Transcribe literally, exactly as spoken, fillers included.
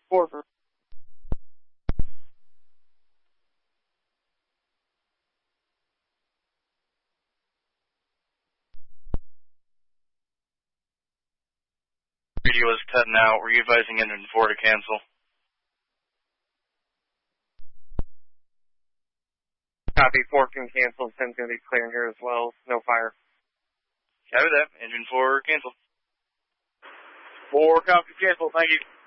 four. Radio is cutting out. Were you advising engine four to cancel? Copy, four can cancel. ten's going to be clear here as well. No fire. Copy that. Engine four cancel. four copy cancel. Thank you.